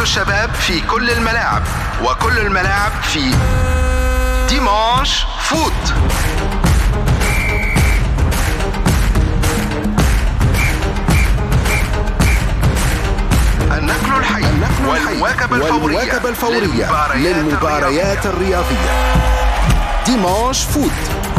الشباب في كل الملاعب، وكل الملاعب في ديمانش فوت. النقل الحي والمواكبة الفورية للمباريات الرياضية. ديمانش فوت.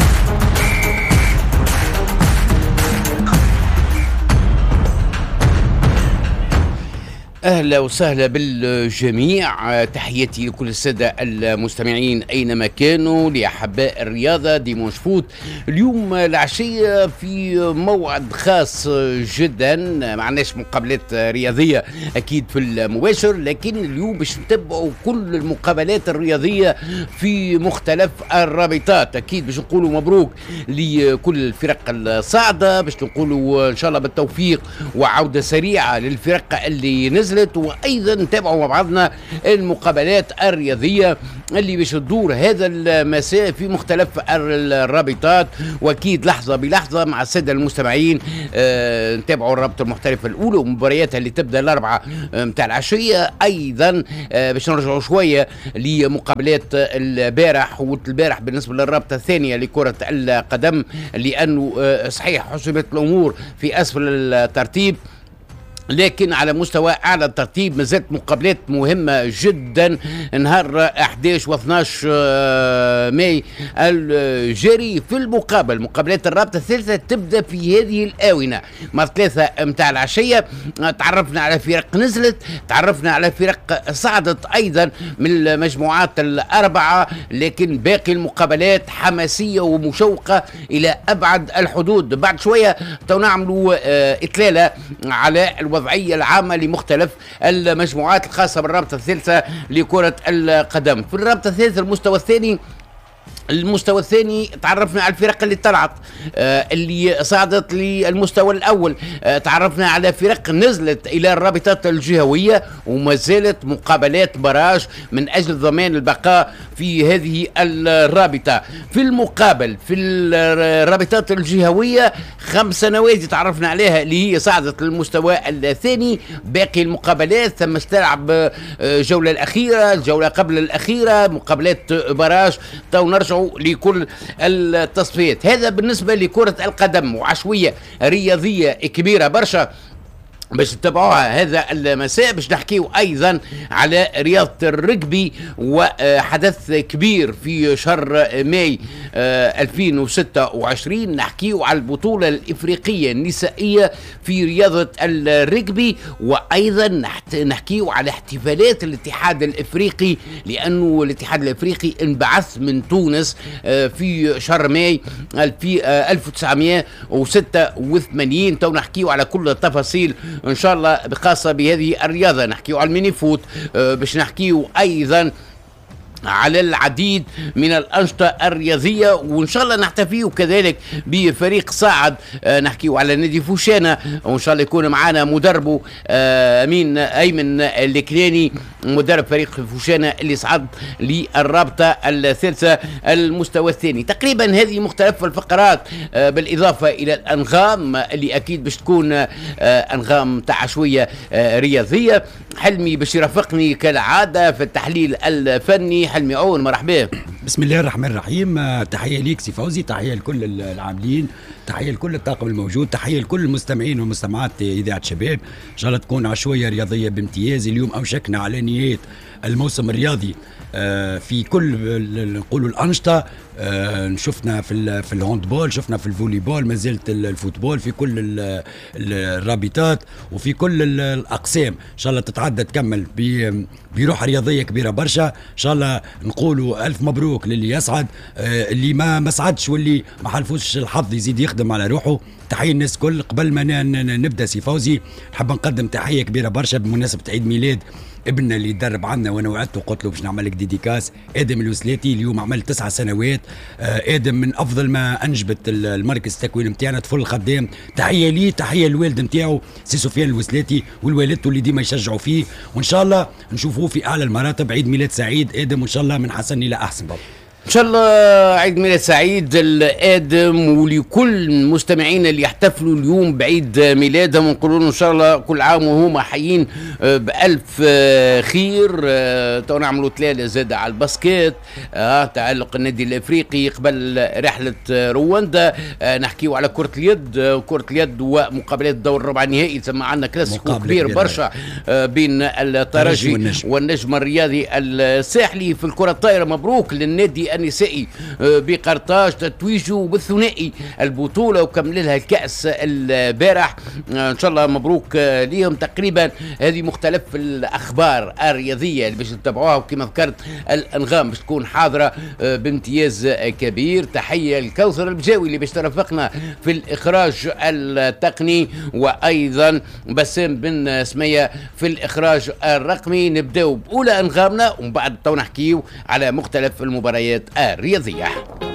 أهلا وسهلا بالجميع، تحياتي لكل السادة المستمعين أينما كانوا لأحباء الرياضة. ديمانش فوت اليوم العشية في موعد خاص جدا، معناش مقابلات رياضية أكيد في المباشر، لكن اليوم باش نتبعوا كل المقابلات الرياضية في مختلف الرابطات. أكيد باش نقولوا مبروك لكل الفرق الصاعدة، باش نقولوا إن شاء الله بالتوفيق وعودة سريعة للفرق اللي نزلت، وايضا نتابعوا مع بعضنا المقابلات الرياضيه اللي باش تدور هذا المساء في مختلف الرابطات، واكيد لحظه بلحظه مع الساده المستمعين نتابعوا الرابطه المحترفه الاولى ومبارياتها اللي تبدا الاربعه متاع العشيه. ايضا باش نرجعوا شويه لمقابلات البارح والبارح بالنسبه للرابطه الثانيه لكره القدم، لانه صحيح حسمت الامور في اسفل الترتيب، لكن على مستوى أعلى الترتيب مازالت مقابلات مهمة جدا. نهار 11 و 12 ماي الجاري في مقابلات الرابطة الثالثة تبدأ في هذه الآونة مع 3 متاع العشية. تعرفنا على فرق نزلت، تعرفنا على فرق صعدت أيضا من المجموعات الأربعة، لكن باقي المقابلات حماسية ومشوقة إلى أبعد الحدود. بعد شوية نعملوا إطلالة على الوضعية العامة لمختلف المجموعات الخاصة بالرابطة الثالثة لكرة القدم. في الرابطة الثالثة المستوى الثاني تعرفنا على الفرق اللي طلعت اللي صعدت للمستوى الأول، تعرفنا على فرق نزلت إلى الرابطات الجهوية، وما زالت مقابلات براج من أجل ضمان البقاء في هذه الرابطة. في المقابل في الرابطات الجهوية 5 نوادي تعرفنا عليها اللي هي صعدت للمستوى الثاني. باقي المقابلات ثم استلعب جولة الأخيرة، الجولة قبل الأخيرة، مقابلات براج، تو نرجعوا لكل التصفيات. هذا بالنسبة لكرة القدم، وعشوية رياضية كبيرة برشا باش تتابعوها هذا المساء. باش نحكيو ايضا على رياضة الرجبي، وحدث كبير في شهر ماي 2026 نحكيو على البطولة الافريقية النسائية في رياضة الرجبي، وايضا نحكيو على احتفالات الاتحاد الافريقي، لانه الاتحاد الافريقي انبعث من تونس في شهر ماي 1986. تو نحكيو على كل التفاصيل ان شاء الله خاصة بهذه الرياضة. نحكيو على الميني فوت، باش نحكيو ايضا على العديد من الأنشطة الرياضية، وإن شاء الله نحتفيوا كذلك بفريق صاعد. نحكيو على نادي فوشانة، وإن شاء الله يكون معنا مدربه أيمن الكناني، مدرب فريق فوشانة اللي صعد للرابطة الثالثة المستوى الثاني. تقريبا هذه مختلف الفقرات، بالإضافة إلى الأنغام اللي أكيد باش تكون أنغام تاع شوية رياضية. حلمي باش يرافقني كالعادة في التحليل الفني. حلمي عون، مرحبا. بسم الله الرحمن الرحيم. تحية ليك سي فوزي، تحية لكل العاملين، تحية لكل الطاقم الموجود، تحية لكل المستمعين والمستمعات إذاعة شباب. إن شاء الله تكون عشوية رياضية بامتياز. اليوم أوشكنا على نهاية الموسم الرياضي في كل نقولوا الأنشطة. شفنا في الهاندبول، شفنا في الفولي بول، ما زالت الفوتبول في كل الرابطات وفي كل الأقسام. إن شاء الله تتعدى تكمل بروح رياضية كبيرة برشا. إن شاء الله نقولوا ألف مبروك للي يصعد، اللي ما صعدش واللي ما حلفوش الحظ يزيد يخدم على روحه. تحية الناس كل. قبل ما نبدأ سي فوزي، نحب نقدم تحية كبيرة برشا بمناسبة عيد ميلاد ابننا اللي يدرب عنا، وانا وعدته قلت له باش نعمل لك ديديكاس، ادم الوسلاتي. اليوم عمل 9 سنوات. ادم من افضل ما انجبت المركز التكوين نتاعنا، طفل خدام. تحيه ليه، تحيه للوالد نتاعو سي سفيان الوسلاتي والوالدته اللي ديما يشجعوا فيه، وان شاء الله نشوفوه في اعلى المراتب. عيد ميلاد سعيد ادم، وان شاء الله من حسن الى احسن. بابا ان شاء الله عيد ميلاد سعيد الادم، ولكل مستمعينا اللي يحتفلوا اليوم بعيد ميلادهم ونقول لهم ان شاء الله كل عام وهما حيين بالف خير. تو نعملوا تلاله زاده على الباسكيت، تعلق النادي الافريقي قبل رحله رواندا، نحكيوا على كره اليد ومقابلات الدور الربع النهائي. ثم عندنا كلاسيكو كبير برشا بين الترجي والنجم الرياضي الساحلي. في الكره الطايره مبروك للنادي النسائي بقرطاج تتويجه بالثنائي البطوله وكمل لها الكاس البارح. ان شاء الله مبروك ليهم. تقريبا هذه مختلف الاخبار الرياضيه اللي باش تتابعوها، وكما ذكرت الانغام باش تكون حاضره بامتياز كبير. تحيه الكوثر البجاوي اللي باش ترافقنا في الاخراج التقني، وايضا بسام بن سميه في الاخراج الرقمي. نبداو باولى انغامنا ومن بعد تو نحكيو على مختلف المباريات الرياضيه.